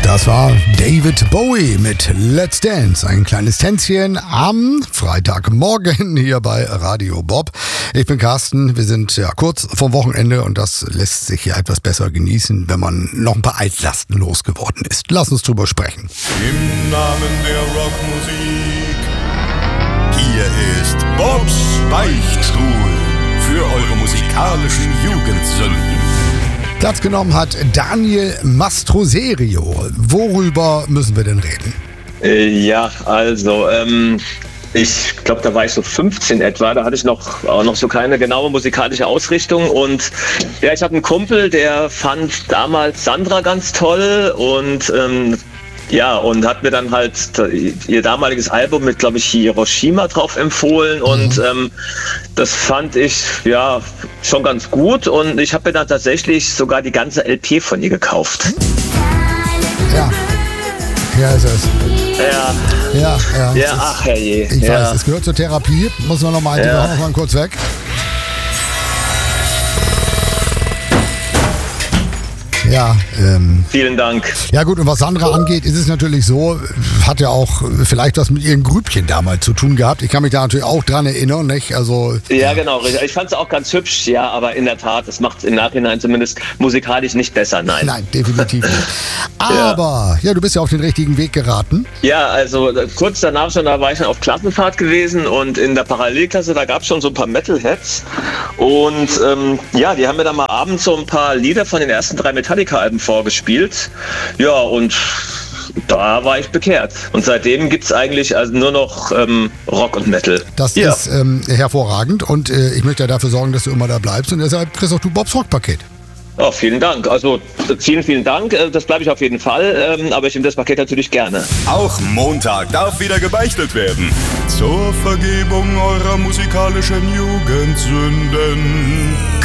Das war David Bowie mit Let's Dance. Ein kleines Tänzchen am Freitagmorgen hier bei Radio Bob. Ich bin Carsten. Wir sind ja kurz vom Wochenende und das lässt sich ja etwas besser genießen, wenn man noch ein paar Altlasten losgeworden ist. Lass uns drüber sprechen. Im Namen der Rockmusik. Hier ist Bobs Beichtstuhl für eure musikalischen Jugendsünden. Platz genommen hat Daniel Mastroserio. Worüber müssen wir denn reden? Ja, also ich glaube, da war ich so 15 etwa, da hatte ich auch noch so keine genaue musikalische Ausrichtung und ja, ich habe einen Kumpel, der fand damals Sandra ganz toll und und hat mir dann halt ihr damaliges Album mit, glaube ich, Hiroshima drauf empfohlen und das fand ich ja schon ganz gut und ich habe mir dann tatsächlich sogar die ganze LP von ihr gekauft. Ja, hier ist es. Ja, Ja, ach herrje. Ich weiß, es gehört zur Therapie. Muss man nochmal, die noch mal kurz weg. Ja, vielen Dank. Ja gut, und was Sandra angeht, ist es natürlich so, hat ja auch vielleicht was mit ihrem Grübchen damals zu tun gehabt. Ich kann mich da natürlich auch dran erinnern, nicht? Also, ja, genau. Ich fand es auch ganz hübsch, ja, aber in der Tat, es macht im Nachhinein zumindest musikalisch nicht besser, nein. Nein, definitiv nicht. Aber, ja, du bist ja auf den richtigen Weg geraten. Ja, also kurz danach schon, da war ich schon auf Klassenfahrt gewesen und in der Parallelklasse, da gab es schon so ein paar Metalheads und die haben mir dann mal abends so ein paar Lieder von den ersten 3 Metallica-Alben vorgespielt. Ja, und da war ich bekehrt. Und seitdem gibt es eigentlich also nur noch Rock und Metal. Das ist hervorragend und ich möchte ja dafür sorgen, dass du immer da bleibst und deshalb kriegst auch du Bobs Rock-Paket. Oh, vielen Dank. Also vielen, vielen Dank. Das bleibe ich auf jeden Fall. Aber ich nehme das Paket natürlich gerne. Auch Montag darf wieder gebeichtet werden. Zur Vergebung eurer musikalischen Jugendsünden.